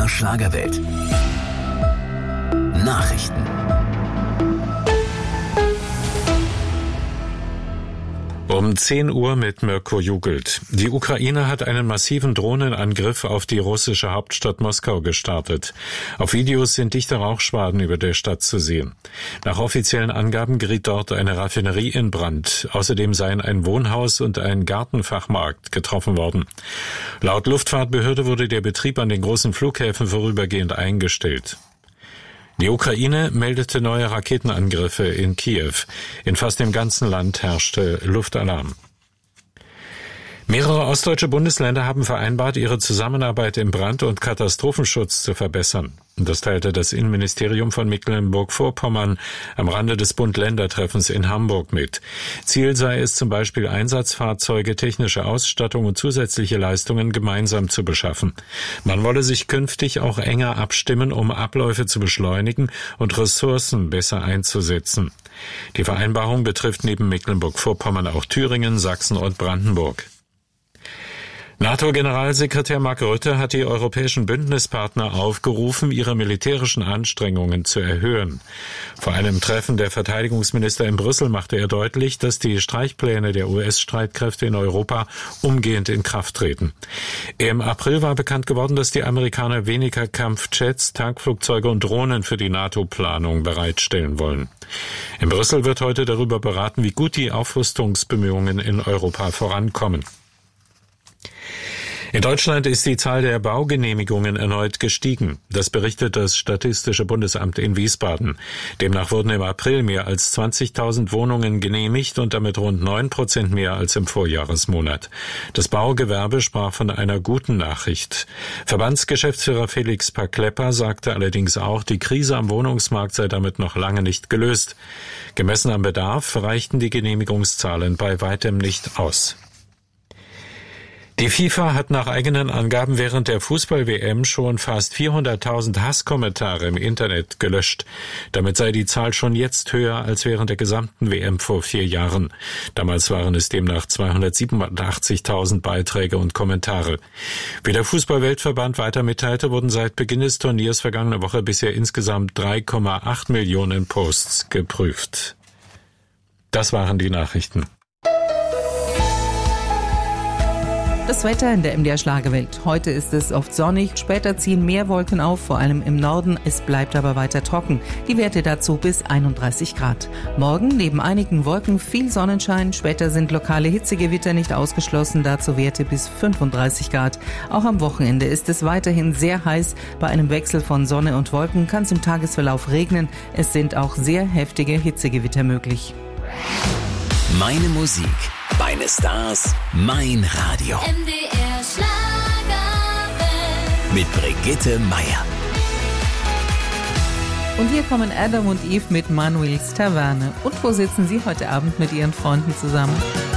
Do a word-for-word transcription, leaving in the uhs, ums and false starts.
der Schlagerwelt. Nachrichten. Um zehn Uhr mit Mirko Jugelt. Die Ukraine hat einen massiven Drohnenangriff auf die russische Hauptstadt Moskau gestartet. Auf Videos sind dichte Rauchschwaden über der Stadt zu sehen. Nach offiziellen Angaben geriet dort eine Raffinerie in Brand. Außerdem seien ein Wohnhaus und ein Gartenfachmarkt getroffen worden. Laut Luftfahrtbehörde wurde der Betrieb an den großen Flughäfen vorübergehend eingestellt. Die Ukraine meldete neue Raketenangriffe in Kiew. In fast dem ganzen Land herrschte Luftalarm. Mehrere ostdeutsche Bundesländer haben vereinbart, ihre Zusammenarbeit im Brand- und Katastrophenschutz zu verbessern. Das teilte das Innenministerium von Mecklenburg-Vorpommern am Rande des Bund-Länder-Treffens in Hamburg mit. Ziel sei es zum Beispiel, Einsatzfahrzeuge, technische Ausstattung und zusätzliche Leistungen gemeinsam zu beschaffen. Man wolle sich künftig auch enger abstimmen, um Abläufe zu beschleunigen und Ressourcen besser einzusetzen. Die Vereinbarung betrifft neben Mecklenburg-Vorpommern auch Thüringen, Sachsen und Brandenburg. NATO-Generalsekretär Mark Rutte hat die europäischen Bündnispartner aufgerufen, ihre militärischen Anstrengungen zu erhöhen. Vor einem Treffen der Verteidigungsminister in Brüssel machte er deutlich, dass die Streichpläne der U S-Streitkräfte in Europa umgehend in Kraft treten. Im April war bekannt geworden, dass die Amerikaner weniger Kampfjets, Tankflugzeuge und Drohnen für die NATO-Planung bereitstellen wollen. In Brüssel wird heute darüber beraten, wie gut die Aufrüstungsbemühungen in Europa vorankommen. In Deutschland ist die Zahl der Baugenehmigungen erneut gestiegen. Das berichtet das Statistische Bundesamt in Wiesbaden. Demnach wurden im April mehr als zwanzigtausend Wohnungen genehmigt und damit rund neun Prozent mehr als im Vorjahresmonat. Das Baugewerbe sprach von einer guten Nachricht. Verbandsgeschäftsführer Felix Paklepper sagte allerdings auch, die Krise am Wohnungsmarkt sei damit noch lange nicht gelöst. Gemessen am Bedarf reichten die Genehmigungszahlen bei weitem nicht aus. Die FIFA hat nach eigenen Angaben während der Fußball-W M schon fast vierhunderttausend Hasskommentare im Internet gelöscht. Damit sei die Zahl schon jetzt höher als während der gesamten W M vor vier Jahren. Damals waren es demnach zweihundertsiebenundachtzigtausend Beiträge und Kommentare. Wie der Fußball-Weltverband weiter mitteilte, wurden seit Beginn des Turniers vergangene Woche bisher insgesamt drei Komma acht Millionen Posts geprüft. Das waren die Nachrichten. Das Wetter in der M D R Schlagerwelt. Heute ist es oft sonnig, später ziehen mehr Wolken auf, vor allem im Norden. Es bleibt aber weiter trocken. Die Werte dazu bis einunddreißig Grad. Morgen neben einigen Wolken viel Sonnenschein. Später sind lokale Hitzegewitter nicht ausgeschlossen, dazu Werte bis fünfunddreißig Grad. Auch am Wochenende ist es weiterhin sehr heiß. Bei einem Wechsel von Sonne und Wolken kann es im Tagesverlauf regnen. Es sind auch sehr heftige Hitzegewitter möglich. Meine Musik, meine Stars, mein Radio. M D R Schlagerwelt. Mit Brigitte Meier. Und hier kommen Adam und Eve mit Manuels Taverne. Und wo sitzen Sie heute Abend mit Ihren Freunden zusammen?